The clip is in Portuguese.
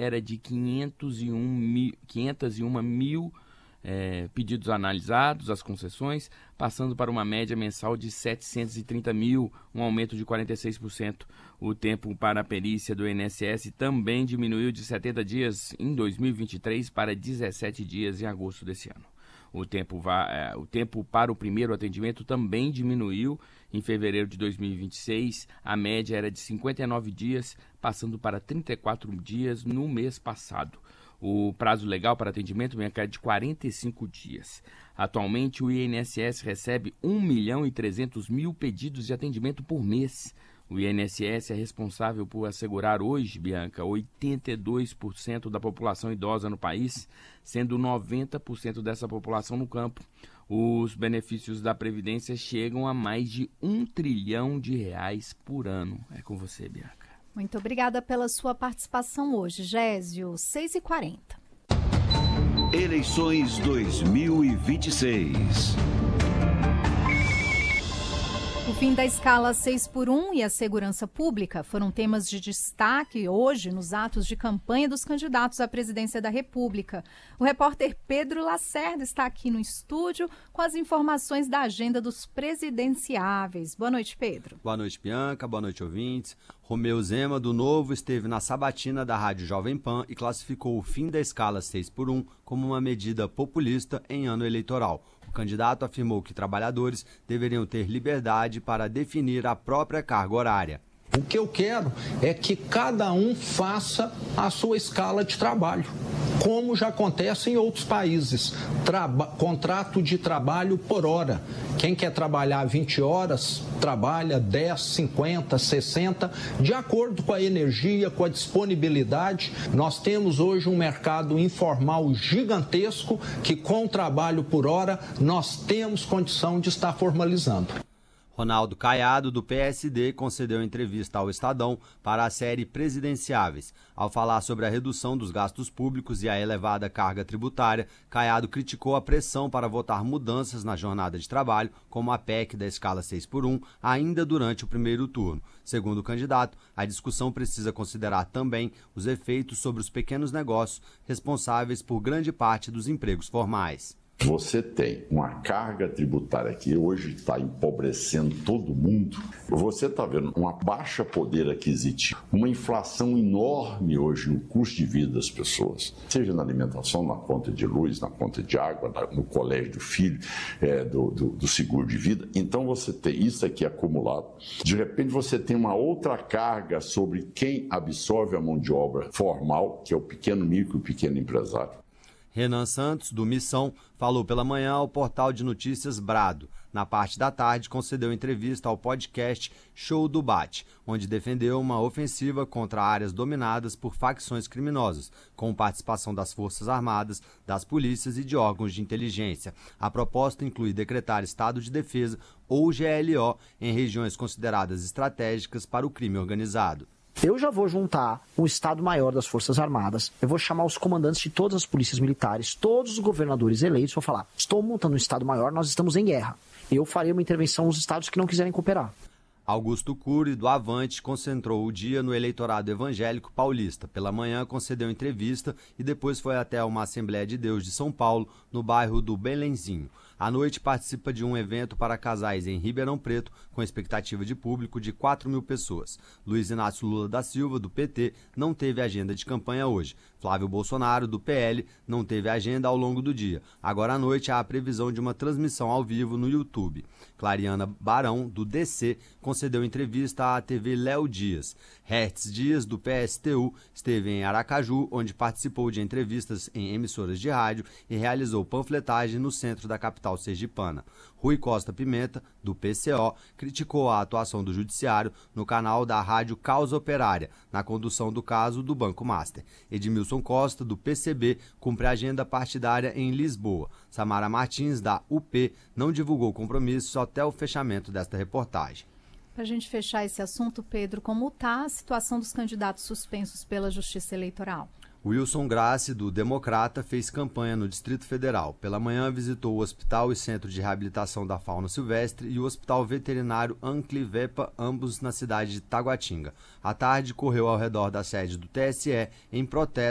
era de 501 mil pedidos analisados, as concessões, passando para uma média mensal de 730 mil, um aumento de 46%. O tempo para a perícia do INSS também diminuiu de 70 dias em 2023 para 17 dias em agosto desse ano. O tempo para o primeiro atendimento também diminuiu. Em fevereiro de 2026, a média era de 59 dias, passando para 34 dias no mês passado. O prazo legal para atendimento vem a cair de 45 dias. Atualmente, o INSS recebe 1.300.000 pedidos de atendimento por mês. O INSS é responsável por assegurar hoje, Bianca, 82% da população idosa no país, sendo 90% dessa população no campo. Os benefícios da Previdência chegam a mais de R$1 trilhão por ano. É com você, Bianca. Muito obrigada pela sua participação hoje, Gésio. 6h40. Eleições 2026. O fim da escala 6x1 e a segurança pública foram temas de destaque hoje nos atos de campanha dos candidatos à presidência da República. O repórter Pedro Lacerda está aqui no estúdio com as informações da agenda dos presidenciáveis. Boa noite, Pedro. Boa noite, Bianca. Boa noite, ouvintes. Romeu Zema, do Novo, esteve na sabatina da Rádio Jovem Pan e classificou o fim da escala 6x1 como uma medida populista em ano eleitoral. O candidato afirmou que trabalhadores deveriam ter liberdade para definir a própria carga horária. O que eu quero é que cada um faça a sua escala de trabalho, como já acontece em outros países. Contrato de trabalho por hora. Quem quer trabalhar 20 horas, trabalha 10, 50, 60, de acordo com a energia, com a disponibilidade. Nós temos hoje um mercado informal gigantesco que, com o trabalho por hora, nós temos condição de estar formalizando. Ronaldo Caiado, do PSD, concedeu entrevista ao Estadão para a série Presidenciáveis. Ao falar sobre a redução dos gastos públicos e a elevada carga tributária, Caiado criticou a pressão para votar mudanças na jornada de trabalho, como a PEC da escala 6x1, ainda durante o primeiro turno. Segundo o candidato, a discussão precisa considerar também os efeitos sobre os pequenos negócios responsáveis por grande parte dos empregos formais. Você tem uma carga tributária que hoje está empobrecendo todo mundo. Você está vendo uma baixa poder aquisitivo, uma inflação enorme hoje no custo de vida das pessoas, seja na alimentação, na conta de luz, na conta de água, no colégio do filho, do seguro de vida. Então você tem isso aqui acumulado. De repente você tem uma outra carga sobre quem absorve a mão de obra formal, que é o pequeno micro e o pequeno empresário. Renan Santos, do Missão, falou pela manhã ao portal de notícias Brado. Na parte da tarde, concedeu entrevista ao podcast Show do Bate, onde defendeu uma ofensiva contra áreas dominadas por facções criminosas, com participação das Forças Armadas, das polícias e de órgãos de inteligência. A proposta inclui decretar estado de defesa ou GLO em regiões consideradas estratégicas para o crime organizado. Eu já vou juntar o Estado-Maior das Forças Armadas, eu vou chamar os comandantes de todas as polícias militares, todos os governadores eleitos, vou falar, estou montando um Estado-Maior, nós estamos em guerra. Eu farei uma intervenção nos estados que não quiserem cooperar. Augusto Cury, do Avante, concentrou o dia no eleitorado evangélico paulista. Pela manhã, concedeu entrevista e depois foi até uma Assembleia de Deus de São Paulo, no bairro do Belenzinho. À noite, participa de um evento para casais em Ribeirão Preto, com expectativa de público de 4.000 pessoas. Luiz Inácio Lula da Silva, do PT, não teve agenda de campanha hoje. Flávio Bolsonaro, do PL, não teve agenda ao longo do dia. Agora à noite, há a previsão de uma transmissão ao vivo no YouTube. Clariana Barão, do DC, concedeu entrevista à TV Léo Dias. Hertz Dias, do PSTU, esteve em Aracaju, onde participou de entrevistas em emissoras de rádio e realizou panfletagem no centro da capital sergipana. Rui Costa Pimenta, do PCO, criticou a atuação do Judiciário no canal da rádio Causa Operária, na condução do caso do Banco Master. Edmilson Costa, do PCB, cumpre a agenda partidária em Lisboa. Samara Martins, da UP, não divulgou compromissos até o fechamento desta reportagem. Para a gente fechar esse assunto, Pedro, como está a situação dos candidatos suspensos pela Justiça Eleitoral? Wilson Grassi, do Democrata, fez campanha no Distrito Federal. Pela manhã, visitou o Hospital e Centro de Reabilitação da Fauna Silvestre e o Hospital Veterinário Anclivepa, ambos na cidade de Taguatinga. À tarde, correu ao redor da sede do TSE em protesto